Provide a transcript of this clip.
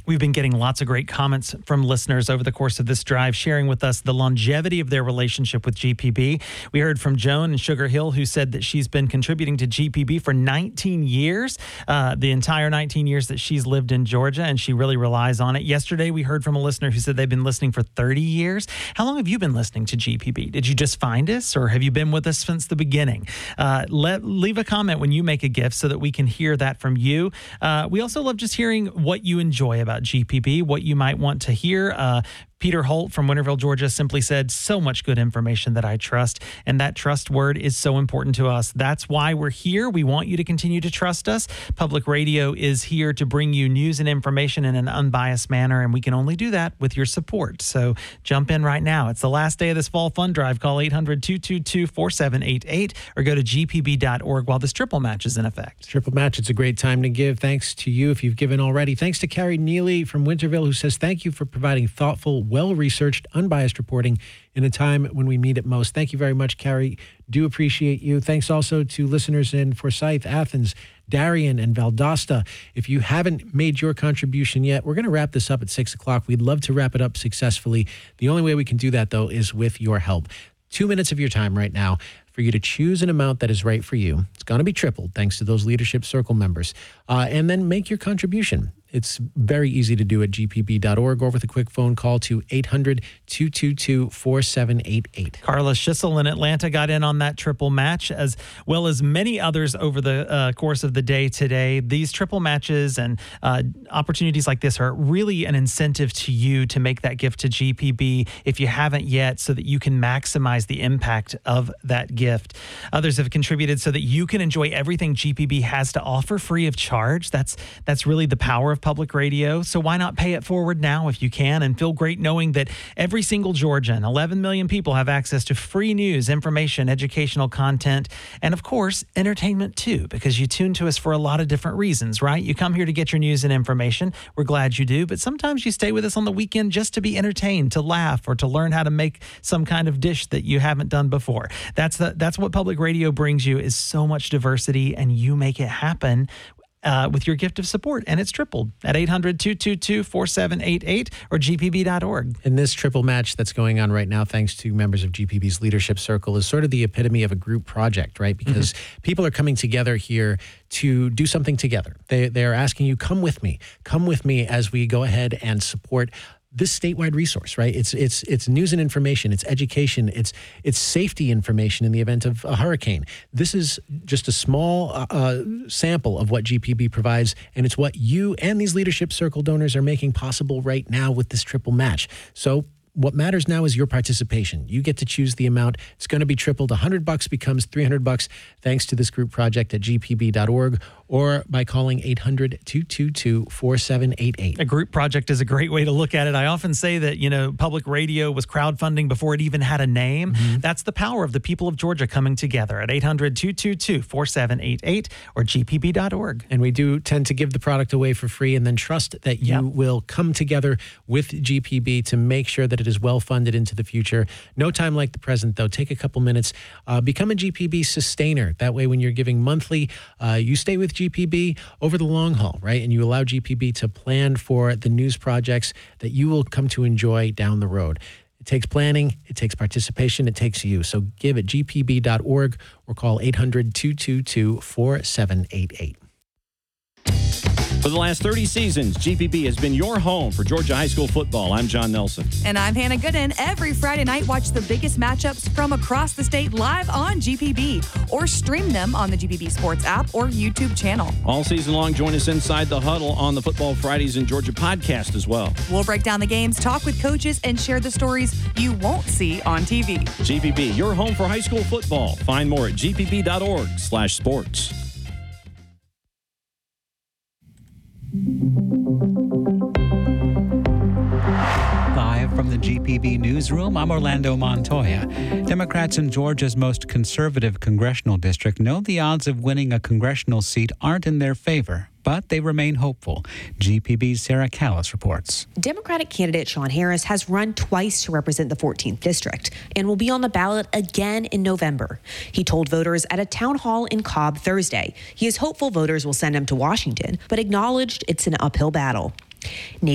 We've been getting lots of great comments from listeners over the course of this drive, sharing with us the longevity of their relationship with GPB. We heard from Joan in Sugar Hill, who said that she's been contributing to GPB for 19 years, the entire 19 years that she's lived in Georgia, and she really relies on it. Yesterday, we heard from a listener who said they've been listening for 30 years. How long have you been listening to GPB? Did you just find us, or have you been with us since the beginning? Leave a comment when you make a gift so that we can hear that from you. We also love just hearing what you enjoy about GPB, what you might want to hear. Peter Holt from Winterville, Georgia simply said, so much good information that I trust. And that trust word is so important to us. That's why we're here. We want you to continue to trust us. Public radio is here to bring you news and information in an unbiased manner, and we can only do that with your support. So jump in right now. It's the last day of this fall fund drive. Call 800-222-4788 or go to gpb.org while this triple match is in effect. Triple match, it's a great time to give. Thanks to you if you've given already. Thanks to Carrie Neely from Winterville, who says, thank you for providing thoughtful, well-researched, unbiased reporting in a time when we need it most. Thank you very much, Carrie. Do appreciate you. Thanks also to listeners in Forsyth, Athens, Darien, and Valdosta. If you haven't made your contribution yet, we're going to wrap this up at 6 o'clock. We'd love to wrap it up successfully. The only way we can do that, though, is with your help. 2 minutes of your time right now for you to choose an amount that is right for you. It's going to be tripled thanks to those Leadership Circle members. And then make your contribution. It's very easy to do at gpb.org or with a quick phone call to 800-222-4788. Carla Schissel in Atlanta got in on that triple match, as well as many others over the course of the day today. These triple matches and opportunities like this are really an incentive to you to make that gift to GPB if you haven't yet, so that you can maximize the impact of that gift. Others have contributed so that you can enjoy everything GPB has to offer free of charge. That's really the power of public radio. So why not pay it forward now if you can, and feel great knowing that every single Georgian, 11 million people, have access to free news, information, educational content, and of course, entertainment too, because you tune to us for a lot of different reasons, right? You come here to get your news and information. We're glad you do, but sometimes you stay with us on the weekend just to be entertained, to laugh, or to learn how to make some kind of dish that you haven't done before. That's what public radio brings you, is so much diversity, and you make it happen with your gift of support, and it's tripled at 800-222-4788 or gpb.org. And this triple match that's going on right now, thanks to members of GPB's Leadership Circle, is sort of the epitome of a group project, right? Because people are coming together here to do something together. They are asking you, come with me as we go ahead and support this statewide resource, right? It's news and information, it's education, it's safety information in the event of a hurricane. This is just a small sample of what GPB provides, and it's what you and these Leadership Circle donors are making possible right now with this triple match. So what matters now is your participation. You get to choose the amount. It's going to be tripled. $100 becomes $300 thanks to this group project at gpb.org or by calling 800-222-4788. A group project is a great way to look at it. I often say that, public radio was crowdfunding before it even had a name. That's the power of the people of Georgia coming together at 800-222-4788 or gpb.org. And we do tend to give the product away for free and then trust that you will come together with GPB to make sure that it is well funded into the future. No time like the present, though. Take a couple minutes. Become a GPB sustainer. That way, when you're giving monthly, you stay with GPB over the long haul, right? And you allow GPB to plan for the news projects that you will come to enjoy down the road. It takes planning, it takes participation, it takes you. So give at gpb.org or call 800-222-4788. For the last 30 seasons, GPB has been your home for Georgia high school football. I'm John Nelson. And I'm Hannah Gooden. Every Friday night, watch the biggest matchups from across the state live on GPB, or stream them on the GPB Sports app or YouTube channel. All season long, join us inside the huddle on the Football Fridays in Georgia podcast as well. We'll break down the games, talk with coaches, and share the stories you won't see on TV. GPB, your home for high school football. Find more at gpb.org/sports. Live from the GPB newsroom, I'm Orlando Montoya. Democrats in Georgia's most conservative congressional district know the odds of winning a congressional seat aren't in their favor, but they remain hopeful. GPB's Sarah Callis reports. Democratic candidate Sean Harris has run twice to represent the 14th district and will be on the ballot again in November. He told voters at a town hall in Cobb Thursday he is hopeful voters will send him to Washington, but acknowledged it's an uphill battle.